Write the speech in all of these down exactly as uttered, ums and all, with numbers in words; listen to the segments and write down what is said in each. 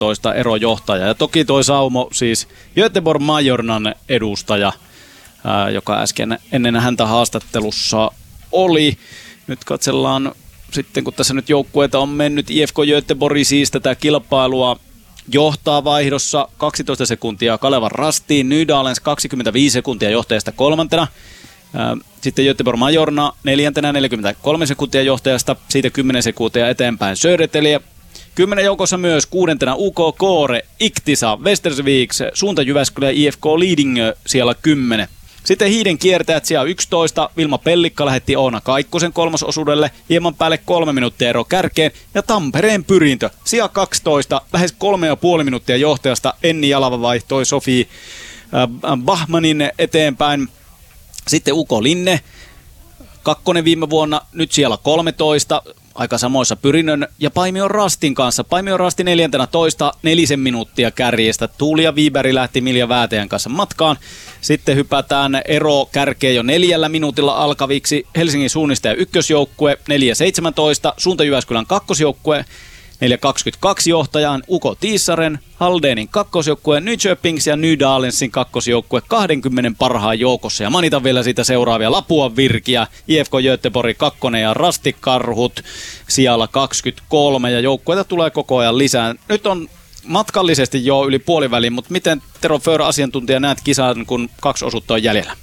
toista erojohtaja. Ja toki toi saumo siis Göteborg Majornan edustaja, ää, joka äsken ennen häntä haastattelussa oli. Nyt katsellaan sitten, kun tässä nyt joukkueita on mennyt. I F K Göteborg siis tätä kilpailua johtaa vaihdossa kaksitoista sekuntia Kalevan Rastiin. Nydalens kaksikymmentäviisi sekuntia johtajasta kolmantena. Sitten Göteborg Majorna neljäntenä neljäkymmentäkolme sekuntia johtajasta, siitä kymmenen sekuntia eteenpäin Södertälje. Kymmenen joukossa myös kuudentena U K Koore, Iktisa, Västersvik, Suunta Jyväskylä ja I F K Lidingö siellä kymmenen. Sitten hiiden kiertäjät siellä yksitoista, Vilma Pellikka lähetti Oona Kaikkosen kolmososuudelle, hieman päälle kolme minuuttia ero kärkeen, ja Tampereen Pyrintö, sija kaksitoista, lähes kolme ja puoli minuuttia johtajasta, Enni Jalava vaihtoi Sofi äh, Bachmanin eteenpäin. Sitten Uko Linne, kakkonen viime vuonna, nyt siellä kolmetoista, aika samoissa Pyrinnön ja Paimion Rastin kanssa. Paimion Rasti neljäntenä toista, nelisen minuuttia kärjestä. Tuuli ja Viiberg lähti Milja Väätäjän kanssa matkaan. Sitten hypätään ero kärkeen jo neljällä minuutilla alkaviksi. Helsingin suunnistaja ykkösjoukkue, neljä seitsemäntoista, Suunta Jyväskylän kakkosjoukkue, neljä kaksikymmentäkaksi johtajaan Uko Tiissaren, Haldenin kakkosjoukkue, Nyköpings ja Nydalensin kakkosjoukkue kaksikymmentä parhaan joukossa. Ja mainitan vielä siitä seuraavia Lapuan Virkiä, I F K Göteborg kakkonen ja Rastikarhut sijalla kaksikymmentäkolme ja joukkueita tulee koko ajan lisää. Nyt on matkallisesti jo yli puoliväliin, mutta miten Tero Föhr asiantuntija näet kisan, kun kaksi osuutta on jäljellä?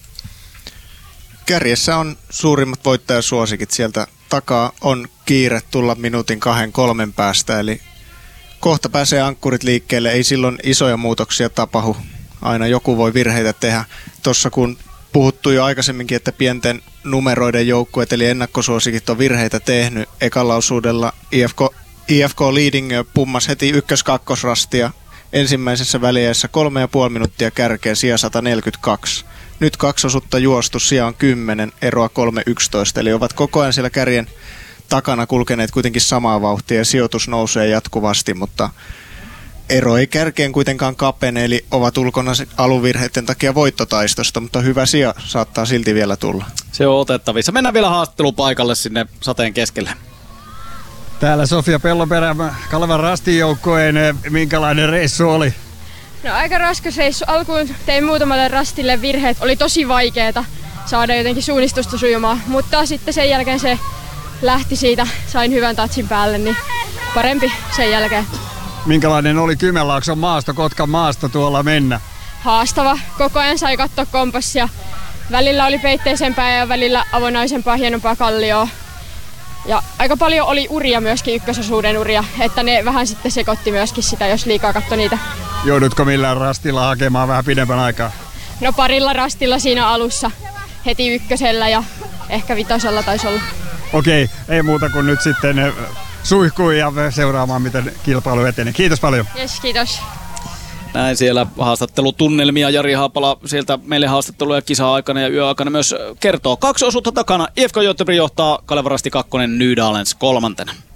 Kärjessä on suurimmat voittajasuosikit, sieltä takaa on kiire tulla minuutin kahden kolmen päästä, eli kohta pääsee ankkurit liikkeelle, ei silloin isoja muutoksia tapahdu, aina joku voi virheitä tehdä. Tuossa kun puhuttu jo aikaisemminkin, että pienten numeroiden joukkueet eli ennakkosuosikit on virheitä tehnyt, ekalla osuudella I F K, I F K Lidingö pummas heti ykkös-kakkosrastia ensimmäisessä väliajassa kolme ja puoli minuuttia kärkeä, sija sata neljäkymmentäkaksi. Nyt kaksi osuutta juostu, sija on kymmenen, eroa kolme yksitoista, eli ovat koko ajan siellä kärjen takana kulkeneet kuitenkin samaa vauhtia ja sijoitus nousee jatkuvasti, mutta ero ei kärkeen kuitenkaan kapene, eli ovat ulkona aluvirheiden takia voittotaistosta, mutta hyvä sija saattaa silti vielä tulla. Se on otettavissa. Mennään vielä haastattelupaikalle sinne sateen keskelle. Täällä Sofia Pelloperä, Kalevan Rastin joukkueen, minkälainen reissu oli? No aika raskas reissu. Alkuun tein muutamalle rastille virheet. Oli tosi vaikeeta saada jotenkin suunnistusta sujumaan, mutta sitten sen jälkeen se lähti siitä. Sain hyvän tatsin päälle, niin parempi sen jälkeen. Minkälainen oli Kymenlaakson maasto, Kotkan maasto tuolla mennä? Haastava. Koko ajan sai katsoa kompassia. Välillä oli peitteisempää ja välillä avonaisempaa, hienompaa kallioa. Ja aika paljon oli uria myöskin, ykkösosuuden uria, että ne vähän sitten sekoitti myöskin sitä, jos liikaa katsoi niitä. Joudutko millään rastilla hakemaan vähän pidemmän aikaa? No parilla rastilla siinä alussa, heti ykkösellä ja ehkä vitosella taisi olla. Okei, ei muuta kuin nyt sitten suihkuun ja seuraamaan, miten kilpailu etenee. Kiitos paljon. Yes, kiitos. Näin siellä haastattelutunnelmia. Jari Haapala sieltä meille haastatteluja kisa-aikana ja yöaikana myös kertoo. Kaksi osuutta takana. I F K Göteborg johtaa, Kalevan Rasti kakkonen, Nydalens kolmantena.